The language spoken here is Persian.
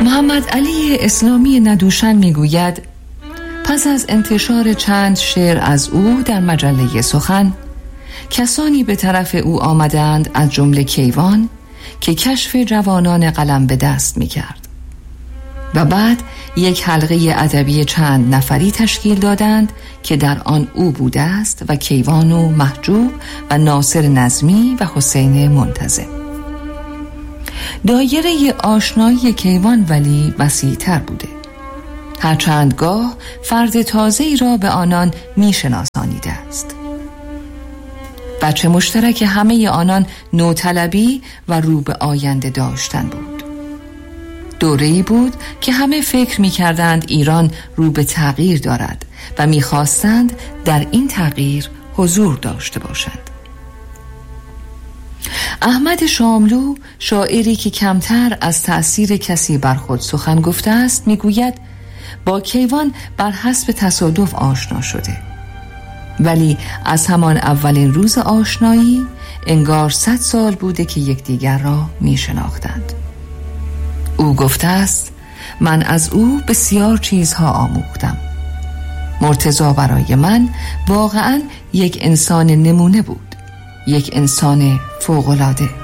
محمد علی اسلامی ندوشن میگوید پس از انتشار چند شعر از او در مجله سخن، کسانی به طرف او آمدند از جمله کیوان که کشف جوانان قلم به دست میکرد و بعد یک حلقه ادبی چند نفری تشکیل دادند که در آن او بوده است و کیوان و محجوب و ناصر نظمی و حسین منتظم. دایره آشنایی کیوان ولی وسیع‌تر بوده، هرچندگاه فرد تازه‌ای را به آنان می‌شناسانیده است. بچه مشترک همه آنان نوطلبی و رو به آینده داشتن بود. دوره‌ای بود که همه فکر می‌کردند ایران رو به تغییر دارد و می‌خواستند در این تغییر حضور داشته باشند. احمد شاملو، شاعری که کمتر از تأثیر کسی بر خود سخن گفته است، میگوید با کیوان بر حسب تصادف آشنا شده، ولی از همان اولین روز آشنایی انگار 100 سال بوده که یکدیگر را می شناختند. او گفته است من از او بسیار چیزها آموختم. مرتضی برای من واقعاً یک انسان نمونه بود، یک انسان فوق‌العاده.